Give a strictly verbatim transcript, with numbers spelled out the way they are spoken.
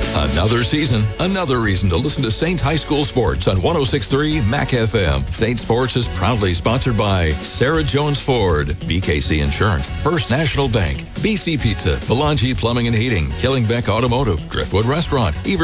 Another season, another reason to listen to Saints High School Sports on one oh six point three M A C F M. Saints Sports is proudly sponsored by Sarah Jones Ford, B K C Insurance, First National Bank, B C Pizza, Belangi Plumbing and Heating, Killingbeck Automotive, Driftwood Restaurant, Evers